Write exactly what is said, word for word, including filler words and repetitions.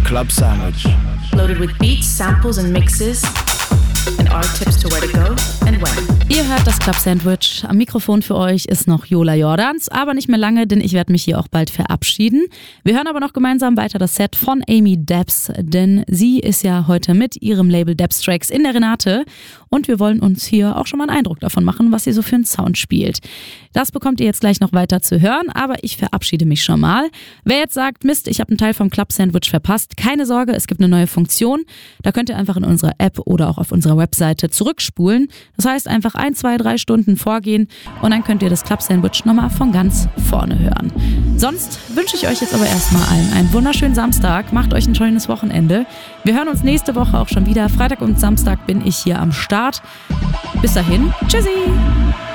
Club Sandwich. Loaded with beats, samples and mixes and our tips to where to go and when. Ihr hört das Club Sandwich. Am Mikrofon für euch ist noch Jola Jordans, aber nicht mehr lange, denn ich werde mich hier auch bald verabschieden. Wir hören aber noch gemeinsam weiter das Set von Amy Debs, denn sie ist ja heute mit ihrem Label Debs Tracks in der Renate und wir wollen uns hier auch schon mal einen Eindruck davon machen, was sie so für einen Sound spielt. Das bekommt ihr jetzt gleich noch weiter zu hören, aber ich verabschiede mich schon mal. Wer jetzt sagt, Mist, ich habe einen Teil vom Club Sandwich verpasst, keine Sorge, es gibt eine neue Funktion. Da könnt ihr einfach in unserer App oder auch auf unserer Webseite zurückspulen. Das heißt, einfach ein, zwei, drei Stunden vorgehen und dann könnt ihr das Club Sandwich nochmal von ganz vorne hören. Sonst wünsche ich euch jetzt aber erstmal allen einen wunderschönen Samstag. Macht euch ein schönes Wochenende. Wir hören uns nächste Woche auch schon wieder. Freitag und Samstag bin ich hier am Start. Bis dahin, tschüssi!